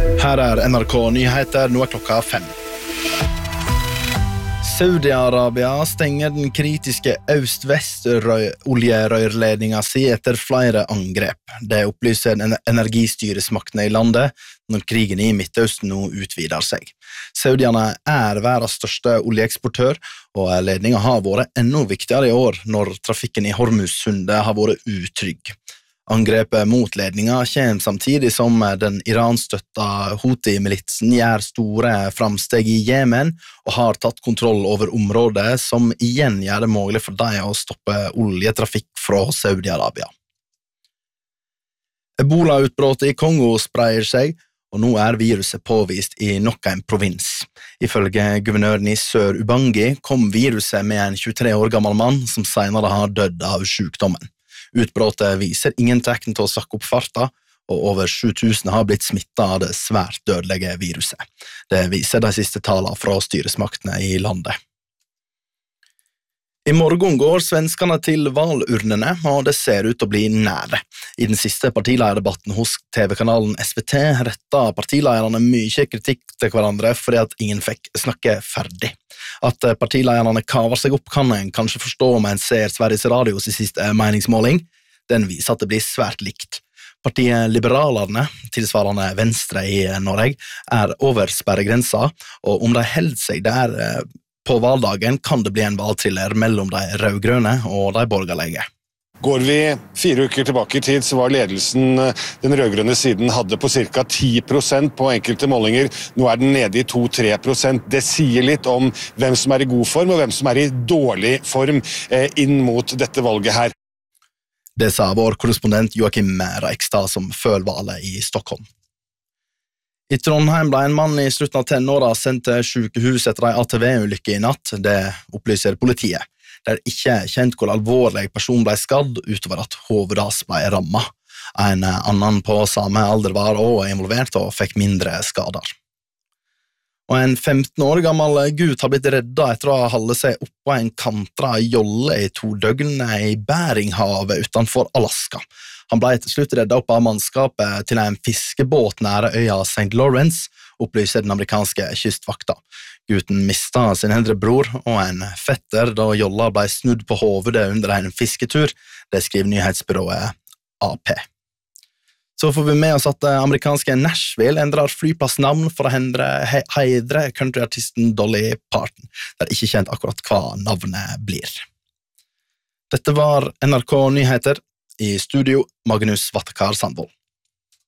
Her NRK Nyheter, nå klokka 5. Saudi-Arabia stenger den kritiske øst-vest-oljerørledninga si etter flere angrep. Det opplyser energistyresmaktene i landet når krigen i Midtøsten nå utvider seg. Saudiene verdens største oljeeksportør, og ledninga har vært enda viktigere i år når trafikken i Hormuzsundet har vært utrygg. Angrepet mot ledninga kommer samtidig som den Iran-støtta Houthi-militsen gjør store framsteg i Jemen og har tatt kontroll over området som igjen gjør det mulig for dem å stoppe oljetrafikk fra Saudi-Arabia. Ebola-utbruddet i Kongo spreier seg, og nå viruset påvist i nok en provins. Ifølge guvernøren i Sør-Ubangi kom viruset med en 23 år gammel mann som senere har dødd av sykdommen. Utbruddet viser ingen tegn til å sakke opp farta, og over 7000 har blitt smittet av det svært dødelige viruset. Det viser de siste tallene fra styresmaktene i landet. I morgen går svenskene til valurnene, og det ser ut til å bli nære. I den siste partileierdebatten hos TV-kanalen SVT rettet partileierne mye kritikk til hverandre fordi at ingen fikk snakke ferdig. At partileierne kaver seg opp kan en kanskje forstå om en ser Sveriges Radios siste meningsmåling. Den viser at det blir svært likt. Partiet Liberalerne, tilsvarende Venstre i Norge, over sperregrensa, og om de holder seg der på valdagen kan det bli en valgthriller mellom de rødgrønne og de borgerlige. Går vi 4 uker tilbake i tid, så var ledelsen den rødgrønne siden hadde på ca. 10% på enkelte målinger. Nå den nede i 2-3%. Det sier litt om hvem som i god form og hvem som i dårlig form inn mot dette valget her. Det sa vår korrespondent Joakim Reikstad som følger valget i Stockholm. I Trondheim ble en mann i slutten av tenåra sendt til sykehus etter en ATV-ulykke i natt. Det opplyser politiet. Det ikke kjent hvor alvorlig person ble skadd utover at hovedet hans ble rammet. En annen på samme alder var også involvert og fikk mindre skader. Og en 15 år gammel gutt har blitt reddet etter å holde seg oppå en kantra jolle i 2 døgn i Beringhavet utenfor Alaska. Han ble til slutt reddet opp av mannskapet til en fiskebåt nære øya St. Lawrence, opplyser den amerikanske kystvakta. Gutten mistet sin eldre bror og en fetter da jolla ble snudd på hovedet under en fisketur, det skriver nyhetsbyrået AP. Så får vi med oss at amerikanske Nashville endrer flyplassnavn for å heidre countryartisten Dolly Parton. Det ikke kjent akkurat hva navnet blir. Dette var NRK Nyheter. I studio Magnus Vattekar Sandvold.